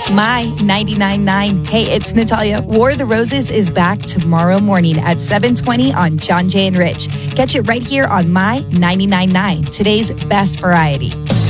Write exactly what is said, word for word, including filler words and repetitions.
My ninety-nine point nine. Hey, it's Natalia. War the Roses is back tomorrow morning at seven twenty on John Jay and Rich. Catch it right here on My ninety-nine point nine, today's best variety.